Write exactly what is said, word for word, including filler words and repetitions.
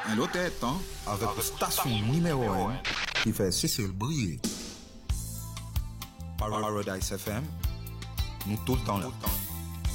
Un autre tête, hein, avec une station numéro un qui fait Cécile briller. Paradise F M, nous tout le temps là.